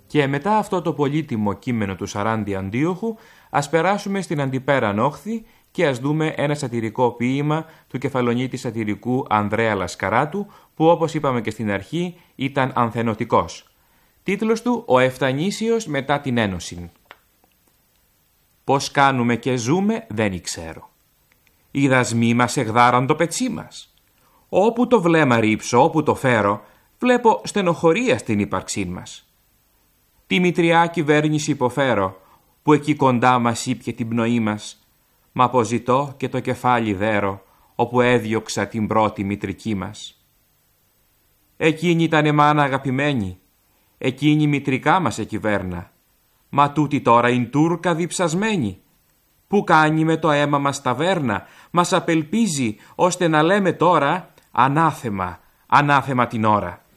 Και μετά αυτό το πολύτιμο κείμενο του Σαράντι Αντίοχου, ας περάσουμε στην αντιπέραν όχθη και ας δούμε ένα σατυρικό ποίημα του κεφαλονίτη σατυρικού Ανδρέα Λασκαράτου, που όπως είπαμε και στην αρχή ήταν ανθενωτικός. Τίτλος του «Ο Εφτανήσιος μετά την Ένωση». Πώς κάνουμε και ζούμε δεν ξέρω. Οι δασμοί μας εγδάραν το πετσί μας. Όπου το βλέμμα ρίψω, όπου το φέρω, βλέπω στενοχωρία στην ύπαρξή μας. Τη μητριά κυβέρνηση υποφέρω, που εκεί κοντά μας ήπια την πνοή μας, μα αποζητώ και το κεφάλι δέρω, όπου έδιωξα την πρώτη μητρική μας. Εκείνη ήταν μάνα αγαπημένη, εκείνη μητρικά μας εκυβέρνα, μα τούτη τώρα είναι Τούρκα διψασμένη, που κάνει με το αίμα μας ταβέρνα, μας απελπίζει ώστε να λέμε τώρα ανάθεμα, ανάθεμα την ώρα.